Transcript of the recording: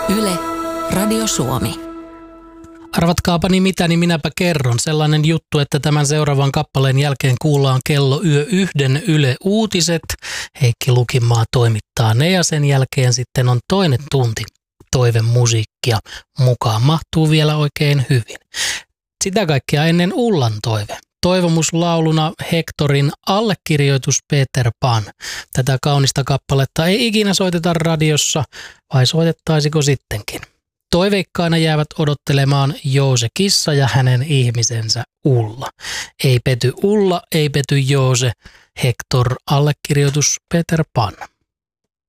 Yle, Radio Suomi. Arvatkaapani mitä, niin minäpä kerron. Sellainen juttu, että tämän seuraavan kappaleen jälkeen kuullaan kello yö 1 Yle Uutiset. Heikki Lukimaa toimittaa ne ja sen jälkeen sitten on toinen tunti toivemusiikkia mukaan. Mahtuu vielä oikein hyvin. Sitä kaikkea ennen Ullan toive. Toivomuslauluna Hectorin allekirjoitus Peter Pan. Tätä kaunista kappaletta ei ikinä soiteta radiossa, vai soitettaisiko sittenkin? Toiveikkaina jäävät odottelemaan Joose Kissa ja hänen ihmisensä Ulla. Ei pety Ulla, ei pety Joose. Hector allekirjoitus Peter Pan.